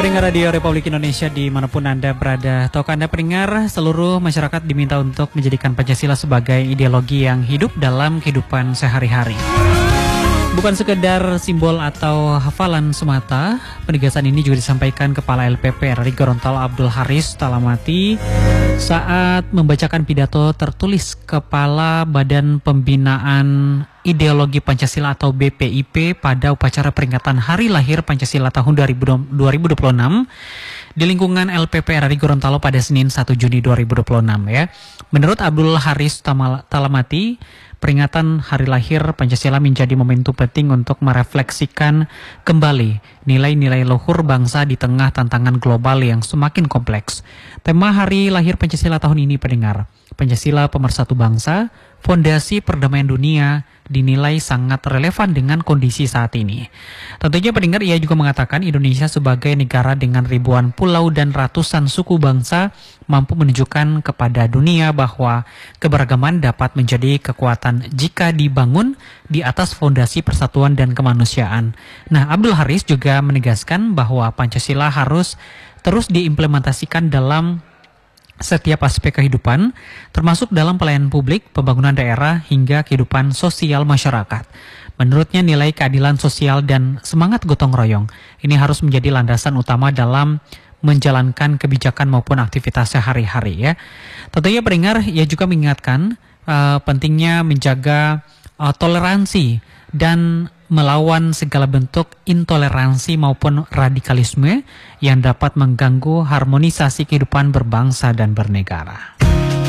Pendengar Radio Republik Indonesia dimanapun Anda berada, tahukah Anda pendengar, seluruh masyarakat diminta untuk menjadikan Pancasila sebagai ideologi yang hidup dalam kehidupan sehari-hari. Bukan sekedar simbol atau hafalan semata, penegasan ini juga disampaikan Kepala LPP RI Gorontalo Abdul Haris Talamati saat membacakan pidato tertulis Kepala Badan Pembinaan Ideologi Pancasila atau BPIP pada upacara peringatan Hari Lahir Pancasila tahun 2026 di lingkungan LPP RI Gorontalo pada Senin 1 Juni 2026 ya. Menurut Abdul Haris Talamati, peringatan Hari Lahir Pancasila menjadi momentum penting untuk merefleksikan kembali nilai-nilai luhur bangsa di tengah tantangan global yang semakin kompleks. Tema Hari Lahir Pancasila tahun ini pendengar, Pancasila pemersatu bangsa, fondasi perdamaian dunia, dinilai sangat relevan dengan kondisi saat ini. Tentunya pendengar, ia juga mengatakan Indonesia sebagai negara dengan ribuan pulau dan ratusan suku bangsa mampu menunjukkan kepada dunia bahwa keberagaman dapat menjadi kekuatan jika dibangun di atas fondasi persatuan dan kemanusiaan. Nah, Abdul Haris juga menegaskan bahwa Pancasila harus terus diimplementasikan dalam setiap aspek kehidupan, termasuk dalam pelayanan publik, pembangunan daerah, hingga kehidupan sosial masyarakat. Menurutnya nilai keadilan sosial dan semangat gotong royong ini harus menjadi landasan utama dalam menjalankan kebijakan maupun aktivitas sehari-hari ya. Tentunya pendengar, ia juga mengingatkan pentingnya menjaga toleransi dan melawan segala bentuk intoleransi maupun radikalisme yang dapat mengganggu harmonisasi kehidupan berbangsa dan bernegara.